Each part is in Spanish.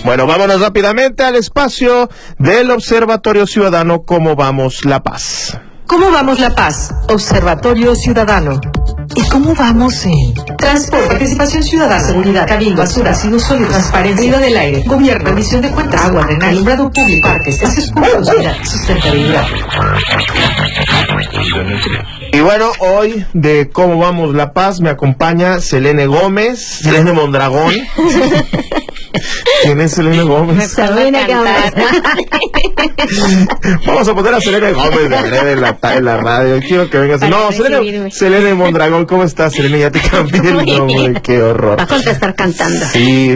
Bueno, vámonos rápidamente al espacio del Observatorio Ciudadano. ¿Cómo vamos La Paz? ¿Cómo vamos La Paz? Observatorio Ciudadano. ¿Y cómo vamos en transporte, participación ciudadana, seguridad, cabildo, basura, residuos sólidos, transparencia, cuidado del aire, gobierno, rendición de cuentas, agua, drenaje, alumbrado público, parques, espacios públicos, sustentabilidad? Y bueno, hoy de Cómo vamos La Paz me acompaña Selene Gómez, Selene Mondragón. ¿Quién es Selene Gómez? Selene Gómez. Vamos a poner a Selene Gómez en la radio. Quiero que vengas. No, Selene Mondragón, ¿cómo estás, Selene? Ya te cambié el nombre, qué horror. Va a contestar cantando. Sí.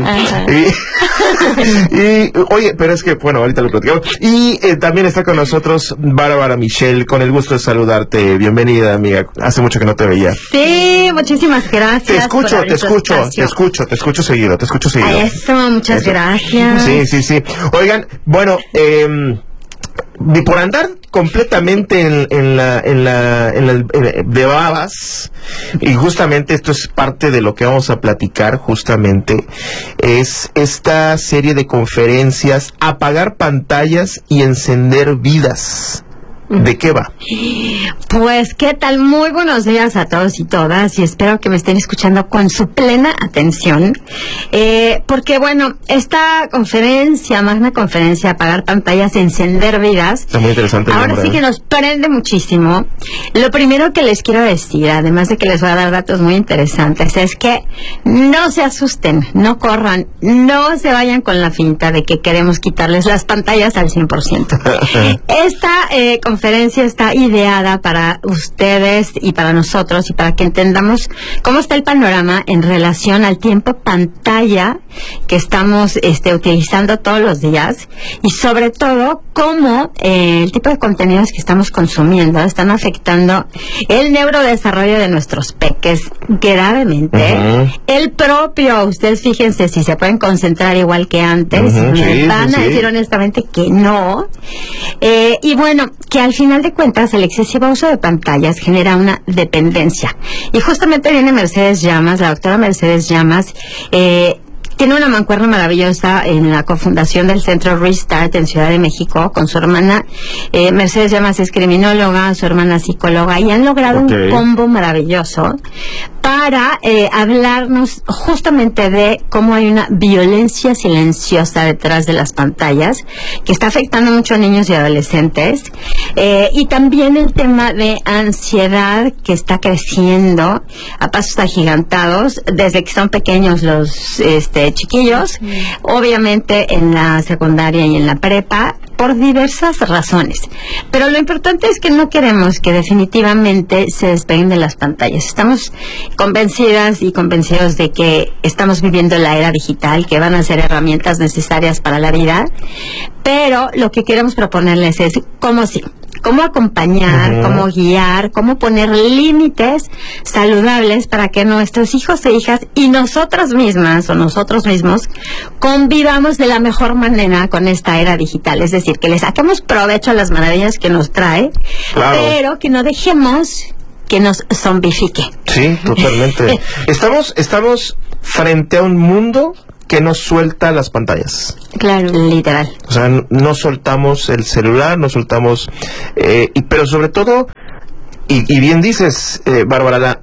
Y oye, pero es que, bueno, ahorita lo platicamos. Y también está con nosotros Bárbara Michelle, con el gusto de saludarte. Bienvenida, amiga. Hace mucho que no te veía. Sí, muchísimas gracias. Te escucho seguido. Eso, muchas gracias. Sí. Oigan, bueno, por andar completamente de babas, y justamente esto es parte de lo que vamos a platicar, justamente es esta serie de conferencias: apagar pantallas y encender vidas. ¿De qué va? Pues, ¿qué tal? Muy buenos días a todos y todas, y espero que me estén escuchando con su plena atención, porque, bueno, esta conferencia, magna conferencia, apagar pantallas, encender vidas, está muy interesante. Ahora sí que nos prende muchísimo. Lo primero que les quiero decir, además de que les voy a dar datos muy interesantes, es que no se asusten, no corran, no se vayan con la finta de que queremos quitarles las pantallas al 100%. Esta conferencia está ideada para ustedes y para nosotros, y para que entendamos cómo está el panorama en relación al tiempo pantalla que estamos utilizando todos los días, y sobre todo cómo el tipo de contenidos que estamos consumiendo están afectando el neurodesarrollo de nuestros peques gravemente. El propio, ustedes fíjense si se pueden concentrar igual que antes. Me van a decir honestamente que no. Y bueno, que al final de cuentas el excesivo uso de pantallas genera una dependencia. Y justamente viene Mercedes Llamas, la doctora Mercedes Llamas, tiene una mancuerna maravillosa en la cofundación del Centro Restart en Ciudad de México con su hermana. Mercedes Llamas es criminóloga, su hermana psicóloga, y han logrado un combo maravilloso para hablarnos justamente de cómo hay una violencia silenciosa detrás de las pantallas que está afectando mucho a niños y adolescentes, y también el tema de ansiedad que está creciendo a pasos agigantados desde que son pequeños los chiquillos, obviamente en la secundaria y en la prepa, por diversas razones. Pero lo importante es que no queremos que definitivamente se despeguen de las pantallas. Estamos convencidas y convencidos de que estamos viviendo la era digital, que van a ser herramientas necesarias para la vida, pero lo que queremos proponerles es cómo acompañar, cómo guiar, cómo poner límites saludables para que nuestros hijos e hijas y nosotras mismas o nosotros mismos convivamos de la mejor manera con esta era digital. Es decir, que le saquemos provecho a las maravillas que nos trae, pero que no dejemos que nos zombifique. Sí, totalmente. Estamos frente a un mundo que no suelta las pantallas. Claro, literal. O sea, no soltamos el celular, no soltamos, pero sobre todo, y bien dices, Bárbara,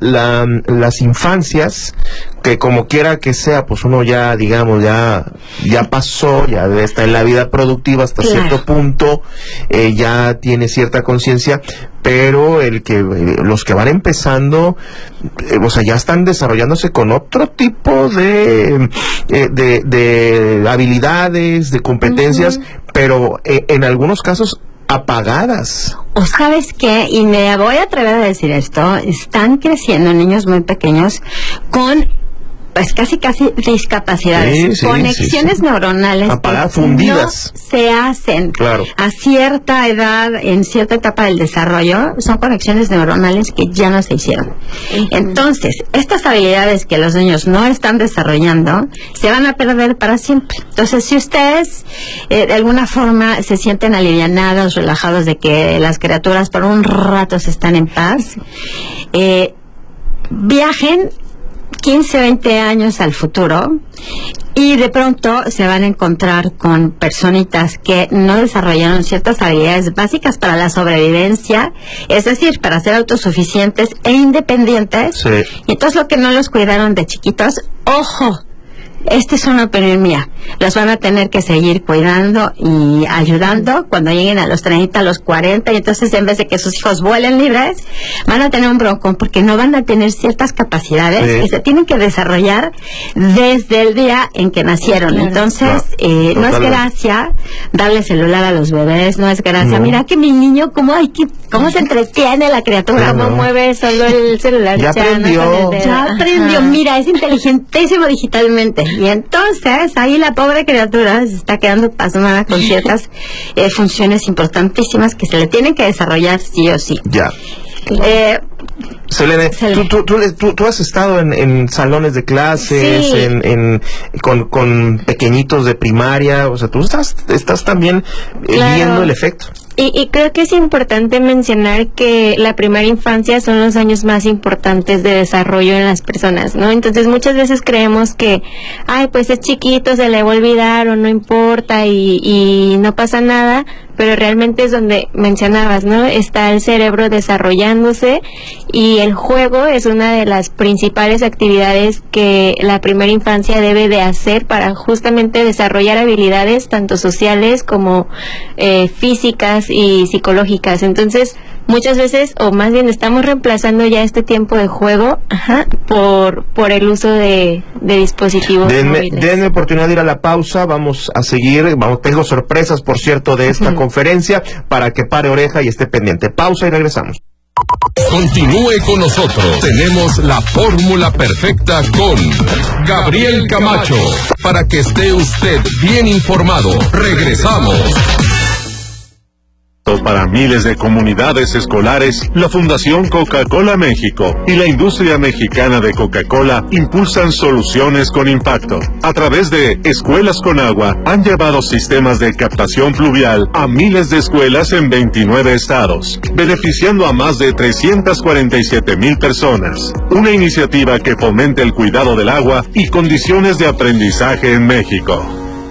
las infancias, que como quiera que sea, pues uno ya, digamos, ya pasó, ya está en la vida productiva hasta cierto punto, ya tiene cierta conciencia, pero los que van empezando, o sea, ya están desarrollándose con otro tipo de habilidades, de competencias, pero en algunos casos apagadas. O sabes qué, y me voy a atrever a decir esto, están creciendo niños muy pequeños con pues casi discapacidades, conexiones neuronales fundidas. No se hacen a cierta edad, en cierta etapa del desarrollo, son conexiones neuronales que ya no se hicieron. Entonces, estas habilidades que los niños no están desarrollando se van a perder para siempre. Entonces, si ustedes de alguna forma se sienten alivianados, relajados de que las criaturas por un rato se están en paz, viajen 15, 20 años al futuro y de pronto se van a encontrar con personitas que no desarrollaron ciertas habilidades básicas para la sobrevivencia, es decir, para ser autosuficientes e independientes. Sí. Y entonces lo que no los cuidaron de chiquitos, ojo, esta es una opinión mía, los van a tener que seguir cuidando y ayudando cuando lleguen a los 30, a los 40, y entonces en vez de que sus hijos vuelen libres, van a tener un broncón porque no van a tener ciertas capacidades que se tienen que desarrollar desde el día en que nacieron. Entonces, no es gracia darle celular a los bebés, no es gracia. Mira que mi niño, cómo se entretiene la criatura, cómo mueve solo el celular. Ya aprendió, mira, es inteligentísimo digitalmente. Y entonces ahí la pobre criatura se está quedando pasmada con ciertas funciones importantísimas que se le tienen que desarrollar sí o sí. Ya. Selene, tú has estado en salones de clases, sí, con pequeñitos de primaria, o sea, tú estás también viendo el efecto. Y creo que es importante mencionar que la primera infancia son los años más importantes de desarrollo en las personas, ¿no? Entonces muchas veces creemos que, pues es chiquito, se le va a olvidar o no importa y no pasa nada, pero realmente es donde mencionabas, ¿no? Está el cerebro desarrollándose y el juego es una de las principales actividades que la primera infancia debe de hacer para justamente desarrollar habilidades tanto sociales como físicas y psicológicas. Entonces, muchas veces, o más bien estamos reemplazando ya este tiempo de juego por el uso de dispositivos móviles. Denme oportunidad de ir a la pausa, vamos a seguir, tengo sorpresas, por cierto, de esta conferencia, para que pare oreja y esté pendiente. Pausa y regresamos. Continúe con nosotros. Tenemos la fórmula perfecta con Gabriel Camacho, para que esté usted bien informado. Regresamos. Para miles de comunidades escolares, la Fundación Coca-Cola México y la industria mexicana de Coca-Cola impulsan soluciones con impacto. A través de Escuelas con Agua, han llevado sistemas de captación pluvial a miles de escuelas en 29 estados, beneficiando a más de 347,000 personas. Una iniciativa que fomenta el cuidado del agua y condiciones de aprendizaje en México.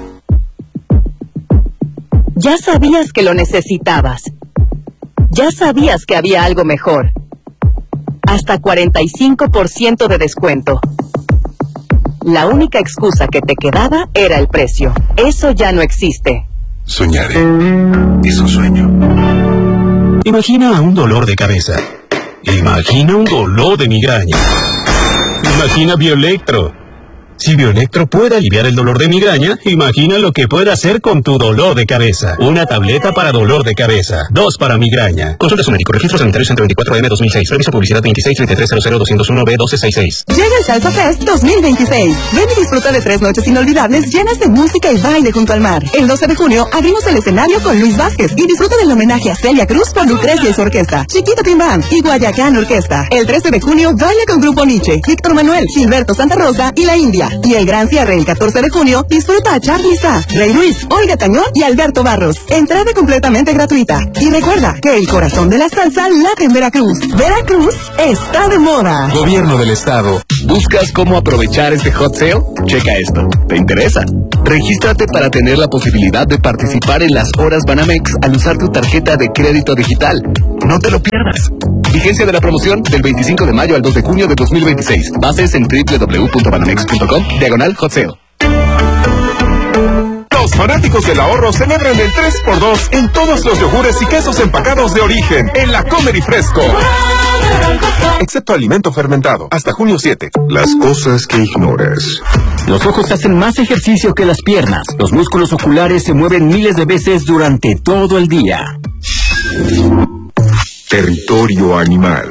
Ya sabías que lo necesitabas. Ya sabías que había algo mejor. Hasta 45% de descuento. La única excusa que te quedaba era el precio. Eso ya no existe. Soñaré. Es un sueño. Imagina un dolor de cabeza. Imagina un dolor de migraña. Imagina Bioelectro. Si Bioelectro puede aliviar el dolor de migraña, imagina lo que puede hacer con tu dolor de cabeza. Una tableta para dolor de cabeza, 2 para migraña. Consulta su médico. Registro Sanitario 124M 2006. Reviso publicidad 26-3300-201-B1266. Llega el Salsa Fest 2026. Ven y disfruta de 3 noches inolvidables llenas de música y baile junto al mar. El 12 de junio abrimos el escenario con Luis Vázquez y disfruta del homenaje a Celia Cruz por Lucrecia y su orquesta, Chiquito Tim Band y Guayacán Orquesta. El 13 de junio baile con Grupo Nietzsche, Víctor Manuel, Gilberto Santa Rosa y La India. Y el gran cierre el 14 de junio, disfruta a Charly Sa, Rey Ruiz, Olga Tañón y Alberto Barros. Entrada completamente gratuita. Y recuerda que el corazón de la salsa late en Veracruz. Veracruz está de moda. Gobierno del Estado. ¿Buscas cómo aprovechar este hot sale? Checa esto. ¿Te interesa? Regístrate para tener la posibilidad de participar en las horas Banamex al usar tu tarjeta de crédito digital. No te lo pierdas. Vigencia de la promoción del 25 de mayo al 2 de junio de 2026. Bases en www.banamex.com/hot sale. Los fanáticos del ahorro celebran el 3x2 en todos los yogures y quesos empacados de origen en la Comer y Fresco. Excepto alimento fermentado. Hasta junio 7. Las cosas que ignoras. Los ojos hacen más ejercicio que las piernas. Los músculos oculares se mueven miles de veces durante todo el día. Territorio animal.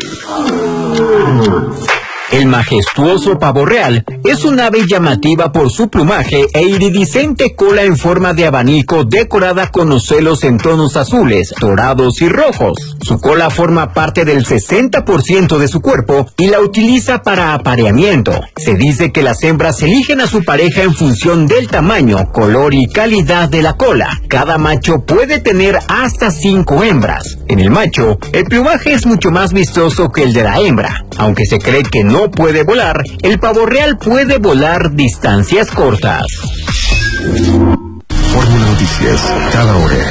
El majestuoso pavo real es un ave llamativa por su plumaje e iridiscente cola en forma de abanico decorada con ocelos en tonos azules, dorados y rojos. Su cola forma parte del 60% de su cuerpo y la utiliza para apareamiento. Se dice que las hembras eligen a su pareja en función del tamaño, color y calidad de la cola. Cada macho puede tener hasta 5 hembras. En el macho, el plumaje es mucho más vistoso que el de la hembra, aunque se cree que no no puede volar, el pavo real puede volar distancias cortas. Fórmula Noticias, cada hora.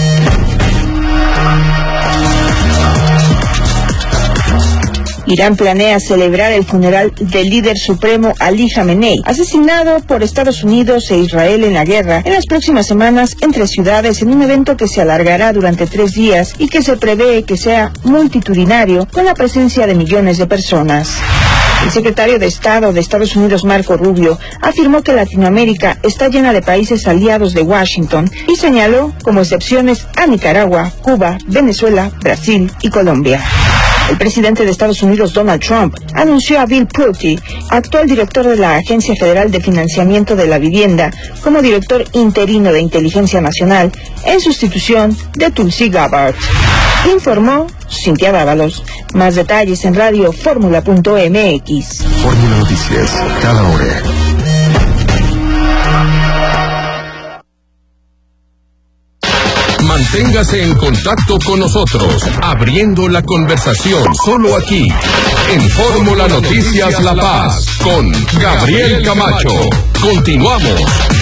Irán planea celebrar el funeral del líder supremo Ali Jamenei, asesinado por Estados Unidos e Israel en la guerra, en las próximas semanas entre ciudades, en un evento que se alargará durante 3 días y que se prevé que sea multitudinario, con la presencia de millones de personas. El secretario de Estado de Estados Unidos, Marco Rubio, afirmó que Latinoamérica está llena de países aliados de Washington y señaló como excepciones a Nicaragua, Cuba, Venezuela, Brasil y Colombia. El presidente de Estados Unidos, Donald Trump, anunció a Bill Pulte, actual director de la Agencia Federal de Financiamiento de la Vivienda, como director interino de Inteligencia Nacional, en sustitución de Tulsi Gabbard. Informó Cintia Dávalos. Más detalles en Radio Fórmula.mx. Fórmula Noticias, cada hora. Manténgase en contacto con nosotros, abriendo la conversación solo aquí, en Fórmula Noticias La Paz, con Gabriel Camacho. Continuamos.